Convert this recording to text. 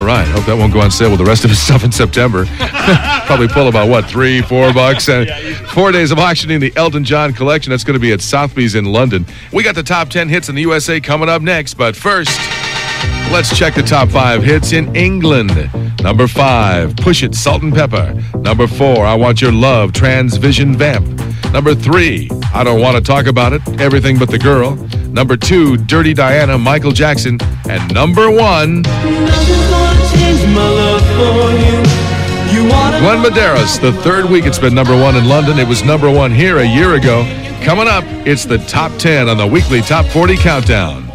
Right. Hope that won't go on sale with the rest of his stuff in September. Probably pull about, $3, $4? And 4 days of auctioning the Elton John collection. That's going to be at Sotheby's in London. We got the top 10 hits in the USA coming up next. But first, let's check the top 5 hits in England. Number 5, Push It, Salt and Pepper. Number 4, I Want Your Love, Transvision Vamp. Number 3, I Don't Want to Talk About It, Everything But the Girl. Number 2, Dirty Diana, Michael Jackson. And number 1, Glenn Medeiros. The third week it's been number 1 in London. It was number 1 here a year ago. Coming up, it's the top 10 on the weekly Top 40 Countdown.